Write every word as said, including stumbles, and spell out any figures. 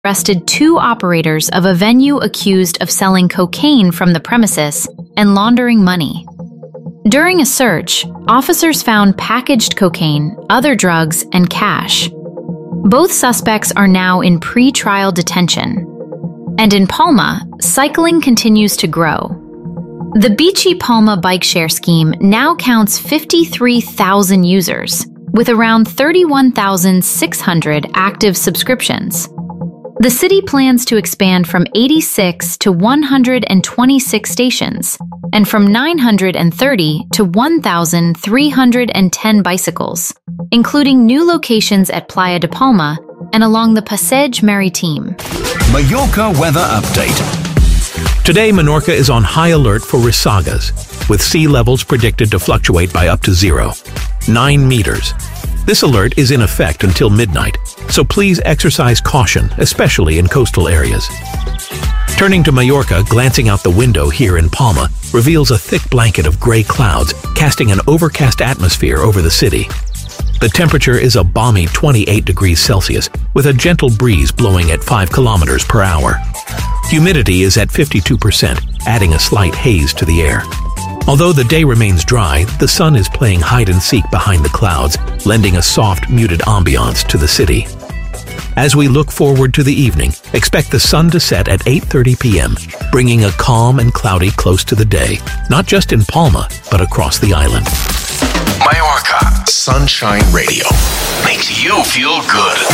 arrested two operators of a venue accused of selling cocaine from the premises and laundering money. During a search, officers found packaged cocaine, other drugs, and cash. Both suspects are now in pre-trial detention. And in Palma, cycling continues to grow. The Bici Palma bike share scheme now counts fifty-three thousand users, with around thirty-one thousand six hundred active subscriptions. The city plans to expand from eighty-six to one hundred twenty-six stations, and from nine hundred thirty to one thousand three hundred ten bicycles, including new locations at Playa de Palma and along the Passeig Maritime. Mallorca weather update. Today, Menorca is on high alert for risagas, with sea levels predicted to fluctuate by up to zero, nine meters. This alert is in effect until midnight, so please exercise caution, especially in coastal areas. Turning to Mallorca, glancing out the window here in Palma reveals a thick blanket of gray clouds, casting an overcast atmosphere over the city. The temperature is a balmy twenty-eight degrees Celsius, with a gentle breeze blowing at five kilometers per hour. Humidity is at fifty-two percent, adding a slight haze to the air. Although the day remains dry, the sun is playing hide-and-seek behind the clouds, lending a soft, muted ambiance to the city. As we look forward to the evening, expect the sun to set at eight thirty p m, bringing a calm and cloudy close to the day, not just in Palma, but across the island. Mallorca Sunshine Radio makes you feel good.